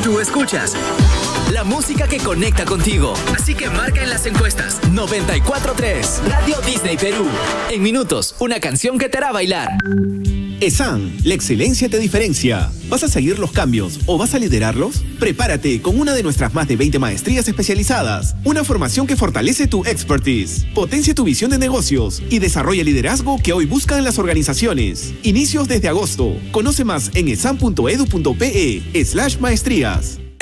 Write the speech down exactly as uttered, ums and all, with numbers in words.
Tú escuchas la música que conecta contigo. Así que marca en las encuestas noventa y cuatro punto tres Radio Disney Perú. En minutos, una canción que te hará bailar. ESAN, la excelencia te diferencia. ¿Vas a seguir los cambios o vas a liderarlos? Prepárate con una de nuestras más de veinte maestrías especializadas. Una formación que fortalece tu expertise, potencia tu visión de negocios y desarrolla el liderazgo que hoy buscan las organizaciones. Inicios desde agosto. Conoce más en esan punto edu punto pe slash maestrías.